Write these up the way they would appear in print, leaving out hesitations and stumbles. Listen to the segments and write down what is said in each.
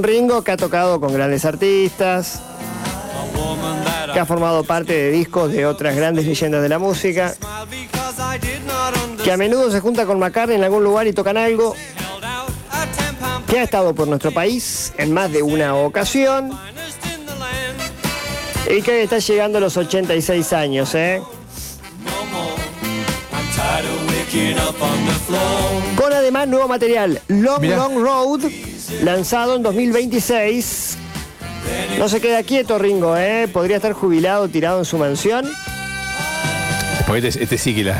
Un Ringo que ha tocado con grandes artistas, que ha formado parte de discos de otras grandes leyendas de la música, que a menudo se junta con McCartney en algún lugar y tocan algo, que ha estado por nuestro país en más de una ocasión y que está llegando a los 86 años, Con además nuevo material, Long Road, lanzado en 2026. No se queda quieto Ringo, podría estar jubilado, tirado en su mansión. Porque este sí que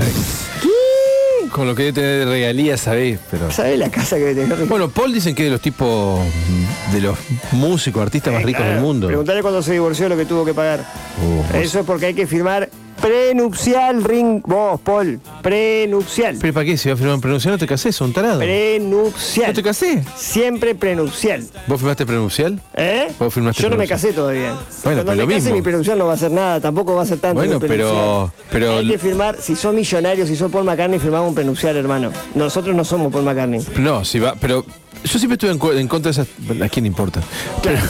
con lo que debe tener de regalías, ¿sabés? Pero... ¿Sabés la casa que debe tener? Bueno, Paul dicen que es de los tipos, de los músicos, artistas más ricos del mundo. Preguntale cuando se divorció lo que tuvo que pagar. Eso es porque hay que firmar prenupcial, vos, Paul, prenupcial. ¿Pero para qué? Si vas a firmar un prenupcial, no te casés, son tarados. Prenupcial. ¿No te casé? Siempre prenupcial. ¿Vos firmaste prenupcial? ¿Vos firmaste Yo no me casé todavía. Bueno, Cuando me case, mi prenupcial no va a ser nada, tampoco va a ser tanto. Bueno, pero hay que firmar, si sos millonario, si sos Paul McCartney, firmamos un prenupcial, hermano. Nosotros no somos Paul McCartney. No, si va, pero yo siempre estuve en contra de esas. ¿A quién importa? Claro.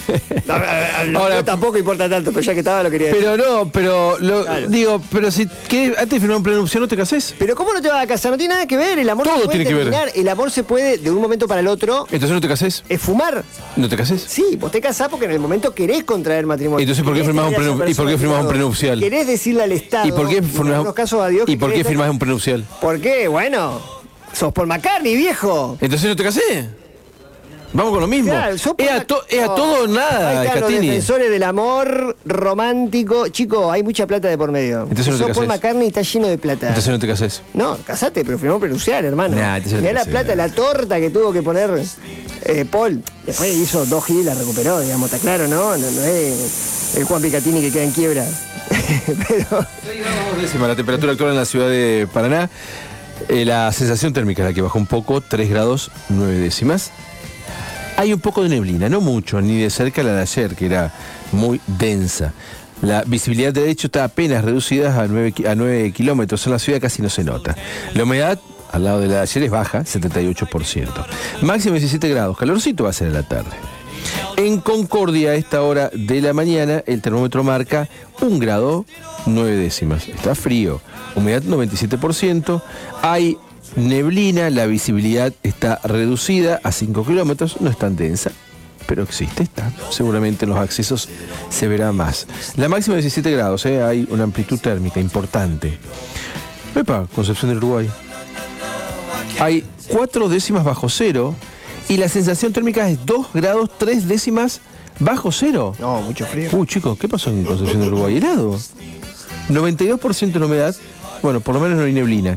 Ahora tampoco importa tanto, pero ya que estaba lo quería decir. Claro. Digo, pero si querés, antes de firmar un prenupcial no te casés. Pero ¿cómo no te vas a casar? No tiene nada que ver, el amor todo se puede tiene terminar. que ver. El amor se puede de un momento para el otro. Entonces no te casés. Es fumar. ¿No te casés? Sí, vos te casás porque en el momento querés contraer matrimonio. Entonces ¿por qué firmás un prenupcial? Querés decirle al Estado. ¿Y por qué firmás un prenupcial? ¿Por qué? Bueno, sos Paul McCartney, viejo. Entonces no te casés. Vamos con lo mismo. Claro, es a todo o nada, ahí están los Catini. defensores del amor romántico. Chico, hay mucha plata de por medio. Entonces no te casés. Paul McCartney está lleno de plata. Entonces no te casés. No, casate, pero firmó prenupcial, hermano. Mirá la plata, la torta que tuvo que poner Paul. Después hizo 2 giras y la recuperó, digamos, está claro, ¿no? No es el Juan Picatini que queda en quiebra. Pero... décima la temperatura actual en la ciudad de Paraná. La sensación térmica, la que bajó un poco, 3 grados 9 décimas. Hay un poco de neblina, no mucho, ni de cerca la de ayer, que era muy densa. La visibilidad de hecho está apenas reducida a 9 kilómetros. En la ciudad casi no se nota. La humedad, al lado de la de ayer, es baja, 78%. Máximo 17 grados, calorcito va a ser en la tarde. En Concordia, a esta hora de la mañana, el termómetro marca 1 grado 9 décimas. Está frío, humedad 97%. Hay neblina, la visibilidad está reducida a 5 kilómetros, no es tan densa, pero existe, está. Seguramente en los accesos se verá más. La máxima de 17 grados, hay una amplitud térmica importante. Epa, Concepción del Uruguay. Hay 4 décimas bajo cero y la sensación térmica es 2 grados 3 décimas bajo cero. No, mucho frío. Chicos, ¿qué pasó en Concepción del Uruguay? Helado. 92% de humedad. Bueno, por lo menos no hay neblina,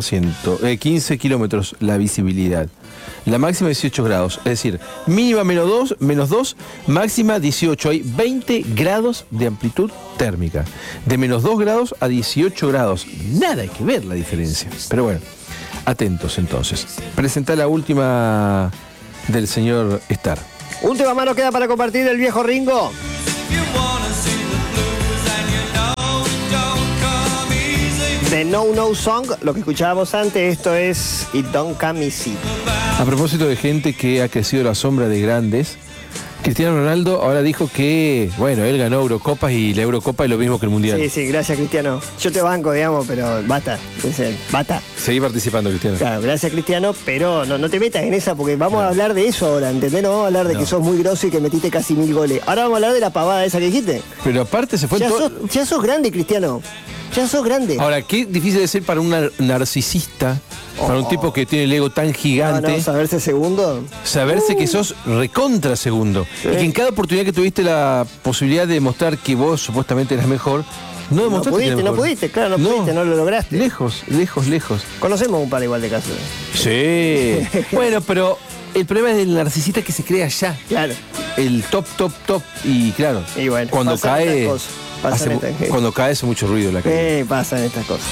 15 kilómetros la visibilidad. La máxima 18 grados, es decir, mínima menos 2, máxima 18. Hay 20 grados de amplitud térmica. De menos 2 grados a 18 grados. Nada hay que ver la diferencia. Pero bueno, atentos entonces. Presenta la última del señor Star. Un tema más nos queda para compartir del viejo Ringo. The No No Song, lo que escuchábamos antes, esto es It Don't Come Easy. A propósito de gente que ha crecido a la sombra de grandes, Cristiano Ronaldo ahora dijo que, bueno, él ganó Eurocopas y la Eurocopa es lo mismo que el Mundial. Sí, gracias Cristiano. Yo te banco, digamos, pero basta. Basta. Seguí participando, Cristiano. Claro, gracias Cristiano, pero no te metas en esa porque vamos a hablar de eso ahora, ¿entendés? No vamos a hablar de que sos muy grosso y que metiste casi 1000 goles. Ahora vamos a hablar de la pavada esa que dijiste. Pero aparte se fue ya sos grande, Cristiano. Ya sos grande. Ahora, qué difícil de ser para un narcisista, para un tipo que tiene el ego tan gigante. No, saberse segundo. Saberse que sos recontra segundo. Sí. Y que en cada oportunidad que tuviste la posibilidad de demostrar que vos supuestamente eras mejor, no demostraste. No pudiste, claro, no pudiste, no lo lograste. Lejos. Conocemos un par igual de casos. Sí. Bueno, pero el problema es del narcisista que se cree allá. Claro. El top. Y claro, y bueno, cuando cae. Cuando cae hace mucho ruido la calle. Pasan estas cosas.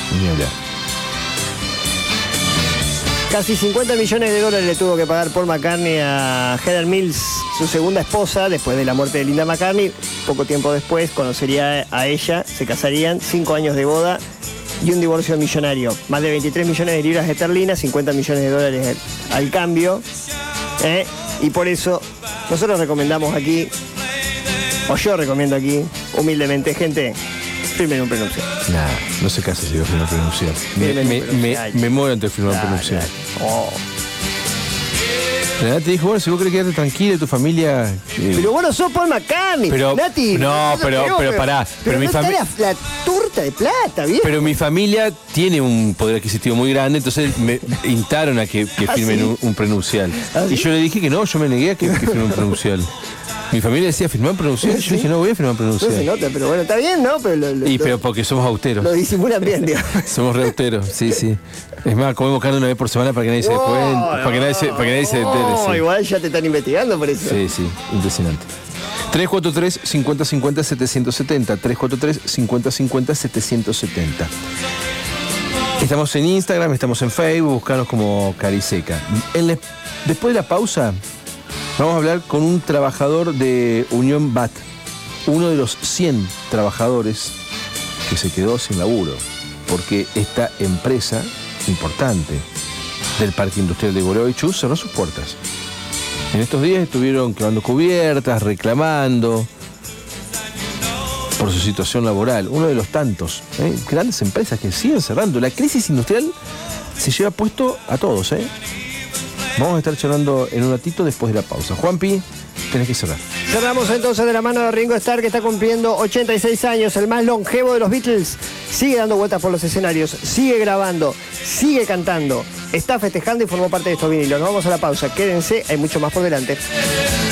Casi 50 millones de dólares le tuvo que pagar Paul McCartney a Heather Mills, su segunda esposa, después de la muerte de Linda McCartney. Poco tiempo después conocería a ella, se casarían, 5 años de boda y un divorcio millonario. Más de 23 millones de libras esterlinas, 50 millones de dólares al cambio. Y por eso nosotros recomendamos aquí, o yo recomiendo aquí, humildemente, gente, firmen un prenupcial. Nah, no se case si yo firmo un prenupcial. Me muero antes de firmar un prenupcial. Oh. Nati dijo, bueno, si vos querés quedarte tranquila y tu familia... Pero vos no sos Paul McCartney, pero, Nati. No, pero pará. Pero mi no está la turta de plata, ¿bien? Pero mi familia tiene un poder adquisitivo muy grande, entonces me instaron a que firmen ¿sí? un prenupcial. ¿Sí? Y yo le dije que no, yo me negué a que firme un prenupcial. Mi familia decía, ¿firmar un prenupcial? ¿Sí? Yo dije, no voy a firmar un prenupcial. No se nota, pero bueno, está bien, ¿no? Pero porque somos austeros. Lo disimulan bien, digamos. Somos re austeros, sí. Es más, comemos carne una vez por semana para que nadie se dé cuenta, para que nadie se entere. No, Sí. igual ya te están investigando por eso. Sí, impresionante. 343-5050-770. 343-5050-770. Estamos en Instagram, estamos en Facebook, buscanos como Cariseca. Después de la pausa, vamos a hablar con un trabajador de Unión BAT, uno de los 100 trabajadores que se quedó sin laburo, porque esta empresa importante del Parque Industrial de Gualeguaychú cerró sus puertas. En estos días estuvieron clavando cubiertas, reclamando por su situación laboral. Uno de los tantos grandes empresas que siguen cerrando. La crisis industrial se lleva puesto a todos. Vamos a estar charlando en un ratito después de la pausa. Juanpi, tenés que cerrar. Cerramos entonces de la mano de Ringo Starr, que está cumpliendo 86 años, el más longevo de los Beatles. Sigue dando vueltas por los escenarios, sigue grabando, sigue cantando, está festejando y formó parte de estos vinilos. Nos vamos a la pausa, quédense, hay mucho más por delante.